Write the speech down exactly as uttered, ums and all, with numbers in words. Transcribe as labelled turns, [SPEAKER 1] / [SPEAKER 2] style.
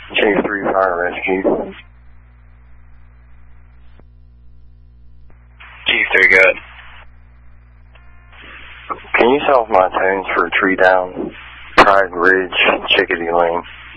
[SPEAKER 1] Chief three Fire Rescue.
[SPEAKER 2] Chief three, good.
[SPEAKER 1] Can you solve my tunes for Tree Down, Pride Ridge, Chickadee Lane?